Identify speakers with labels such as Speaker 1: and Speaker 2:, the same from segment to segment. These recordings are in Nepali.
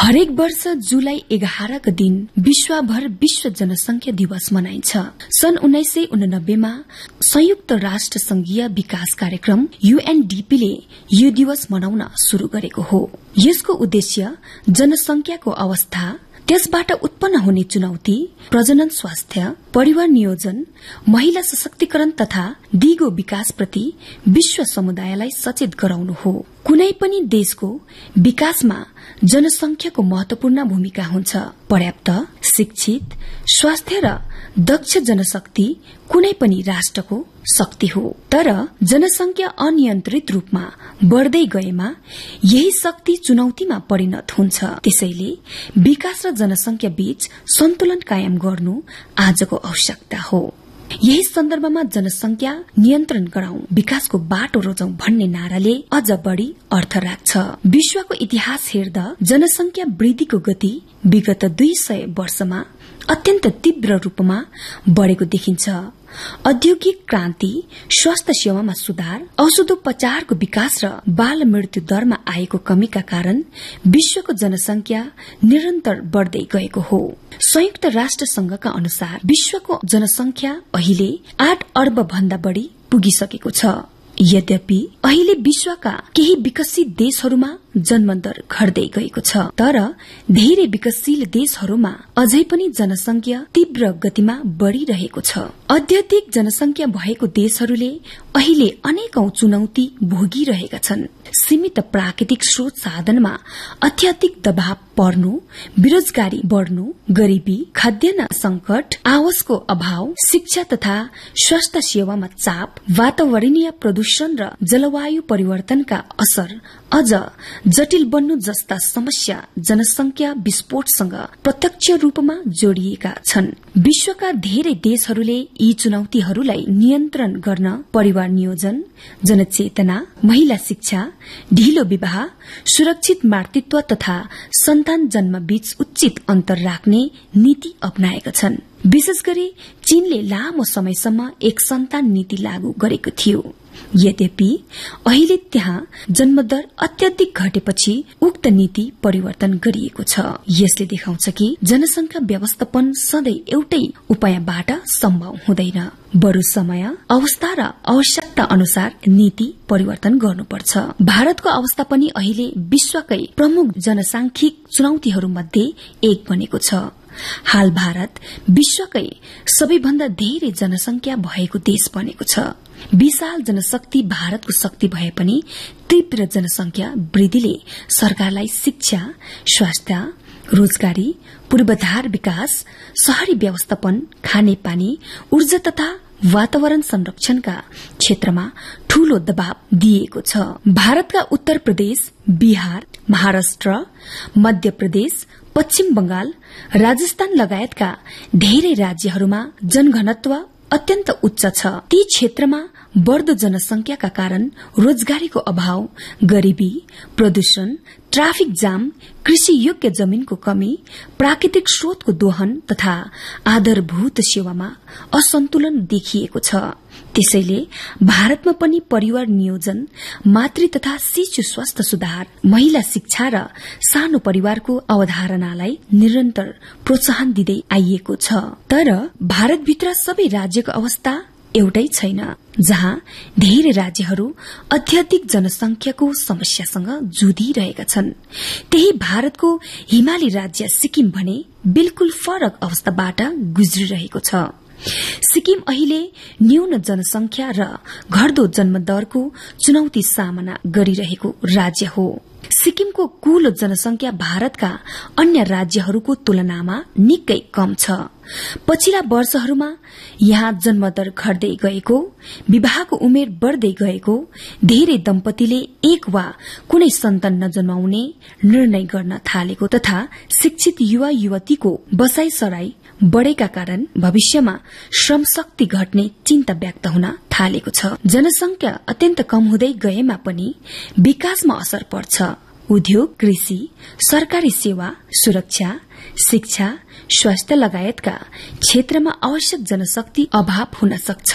Speaker 1: हरेक वर्ष जुलाई 11 का दिन विश्वभर विश्व जनसंख्या दिवस मनाइन्छ। सन् 1989 मा संयुक्त राष्ट्र संघीय विकास कार्यक्रम UNDP ले यो दिवस मनाउन शुरू गरेको हो। यसको उद्देश्य जनसंख्याको अवस्था, त्यसबाट उत्पन्न हुने चुनौती, प्रजनन स्वास्थ्य, परिवार नियोजन, महिला सशक्तिकरण तथा दिगो विकासप्रति विश्व समुदायलाई सचेत गराउनु हो। कुनै पनि देशको विकासमा जनसंख्याको महत्वपूर्ण भूमिका हुन्छ। पर्याप्त शिक्षित, स्वास्थ्य र दक्ष जनशक्ति कुनै पनि राष्ट्रको शक्ति हो। तर जनसंख्या अनियन्त्रित रूपमा बढ़दै गएमा यही शक्ति चुनौतीमा परिणत हुन्छ। त्यसैले विकास र जनसंख्या बीच सन्तुलन कायम गर्नु आजको आवश्यकता हो। यही सन्दर्भमा जनसंख्या नियन्त्रण गराउँ, विकासको बाटो रोजौं भन्ने नाराले अझ बढ़ी अर्थ राख्छ। विश्वको इतिहास हेर्दा जनसंख्या वृद्धिको गति विगत 200 वर्षमा अत्यन्त तीव्र रूपमा बढ़ेको देखिन्छ। औद्योगिक क्रान्ति, स्वास्थ्य सेवामा सुधार, औषधोपचारको विकास र बाल मृत्यु दरमा आएको कमीका कारण विश्वको जनसंख्या निरन्तर बढ़दै गएको हो। संयुक्त राष्ट्र संघका अनुसार विश्वको जनसंख्या अहिले 8 अर्ब भन्दा बढ़ी पुगिसकेको छ। यद्यपि अहिले विश्वका केही विकसित देशहरूमा जन्मदर घट्दै गएको छ, तर धेरै विकसशील देशहरूमा अझै पनि जनसंख्या तीव्र गतिमा बढ़िरहेको छ। अत्यधिक जनसंख्या भएको देशहरूले अहिले अनेकौं चुनौती भोगिरहेका छन्। सीमित प्राकृतिक स्रोत साधनमा अत्यधिक दबाव पर्नु, बेरोजगारी बढ़नु, गरीबी, खाद्यान्न संकट, आवासको अभाव, शिक्षा तथा स्वास्थ्य सेवामा चाप, वातावरणीय प्रदूषण र जलवायु परिवर्तनका असर अझ जटिल बन्नु जस्ता समस्या जनसंख्या विस्फोटसँग प्रत्यक्ष रूपमा जोडिएका छन्। विश्वका धेरै देशहरूले यी चुनौतीहरूलाई नियन्त्रण गर्न परिवार नियोजन, जनचेतना, महिला शिक्षा, ढिलो विवाह, सुरक्षित मातृत्व तथा सन्तान जन्म बीच उचित अन्तर राख्ने नीति अपनाएका छन्। विशेष गरी चीनले लामो समयसम्म एक सन्तान नीति लागू गरेको थियो। यद्यपि अहिले त्यहाँ जन्मदर अत्यधिक घटेपछि उक्त नीति परिवर्तन गरिएको छ। यसले देखाउँछ कि जनसंख्या व्यवस्थापन सधैं एउटै उपायबाट सम्भव हुँदैन। बरु समय, अवस्था र आवश्यकता अनुसार नीति परिवर्तन गर्नुपर्छ। भारतको अवस्था पनि अहिले विश्वकै प्रमुख जनसांख्यिक चुनौतीहरूमध्ये एक बनेको छ। हाल भारत विश्वकै सबैभन्दा धेरै जनसंख्या भएको देश बनेको छ। विशाल जनशक्ति भारतको शक्ति भए पनि तीव्र जनसंख्या वृद्धिले सरकारलाई शिक्षा, स्वास्थ्य, रोजगारी, पूर्वाधार विकास, शहरी व्यवस्थापन, खानेपानी, ऊर्जा तथा वातावरण संरक्षणका क्षेत्रमा ठूलो दबाव दिएको छ। भारतका उत्तर प्रदेश, बिहार, महाराष्ट्र, मध्य प्रदेश, पश्चिम बंगाल, राजस्थान लगायतका धेरै राज्यहरूमा जनघनत्व अत्यन्त उच्च छ। ती क्षेत्रमा बढ़दो जनसंख्याका कारण रोजगारीको अभाव, गरीबी, प्रदूषण, ट्राफिक जाम, कृषि योग्य जमीनको कमी, प्राकृतिक स्रोतको दोहन तथा आधारभूत सेवामा असन्तुलन देखिएको छ। त्यसैले भारतमा पनि परिवार नियोजन, मातृ तथा शिशु स्वास्थ्य सुधार, महिला शिक्षा र सानो परिवारको अवधारणालाई निरन्तर प्रोत्साहन दिँदै आइएको छ। तर भारतभित्र सबै राज्यको अवस्था एउटै छैन, जहाँ धेरै राज्यहरू अत्यधिक जनसंख्याको समस्यासँग जुधिरहेका छन्। त्यही भारतको हिमाली राज्य सिक्किम भने बिल्कुल फरक अवस्थाबाट गुज्रिरहेको छ। सिक्किम अहिले न्यून जनसंख्या र घट्दो जन्मदरको चुनौती सामना गरिरहेको राज्य हो। सिक्किमको कुल जनसंख्या भारतका अन्य राज्यहरूको तुलनामा निकै कम छ। पछिल्ला वर्षहरूमा यहाँ जन्मदर घट्दै गएको, विवाहको उमेर बढ़दै गएको, धेरै दम्पतिले एक वा कुनै सन्तान नजन्माउने निर्णय गर्न थालेको तथा शिक्षित युवा युवतीको बसाईसराई बढ़ेका कारण भविष्यमा श्रम शक्ति घट्ने चिन्ता व्यक्त हुन थालेको छ। जनसंख्या अत्यन्त कम हुँदै गएमा पनि विकासमा असर पर्छ। उद्योग, कृषि, सरकारी सेवा, सुरक्षा, शिक्षा, स्वास्थ्य लगायतका क्षेत्रमा आवश्यक जनशक्ति अभाव हुन सक्छ।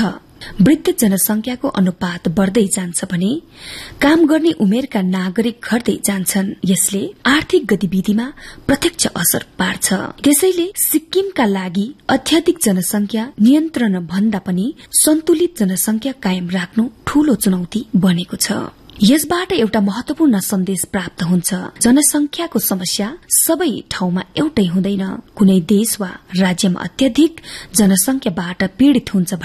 Speaker 1: वृद्ध जनसंख्याको अनुपात बढ़दै जान्छ भने काम गर्ने उमेरका नागरिक घट्दै जान्छन्। यसले आर्थिक गतिविधिमा प्रत्यक्ष असर पार्छ। त्यसैले सिक्किमका लागि अत्याधिक जनसंख्या नियन्त्रण भन्दा पनि सन्तुलित जनसंख्या कायम राख्नु ठूलो चुनौती बनेको छ। यसबाट एउटा महत्वपूर्ण सन्देश प्राप्त हुन्छ। जनसंख्याको समस्या सबै ठाउँमा एउटै हुँदैन। कुनै देश वा राज्यमा अत्याधिक जनसंख्याबाट पीड़ित हुन्छ